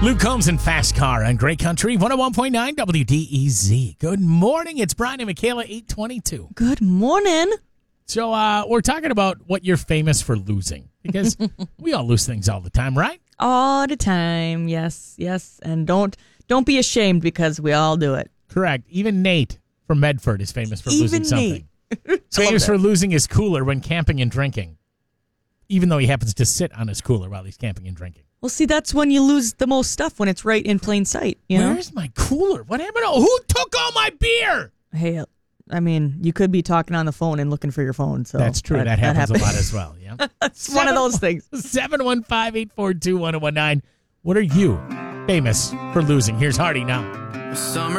Luke Combs and Fast Car on Great Country 101.9 WDEZ. Good morning. It's Brian and Michaela, 822. Good morning. So we're talking about what you're famous for losing, because we all lose things all the time, right? All the time. Yes. And don't be ashamed, because we all do it. Correct. Even Nate from Medford is famous for losing something. Famous for losing his cooler when camping and drinking, even though he happens to sit on his cooler while he's camping and drinking. Well, see, that's when you lose the most stuff, when it's right in plain sight. Where's my cooler? What happened? Who took all my beer? Hey, I mean, you could be talking on the phone and looking for your phone. So that's true. That happens a lot as well. Yeah, it's one of those things. 715-842-1019. What are you famous for losing? Here's Hardy now. Summer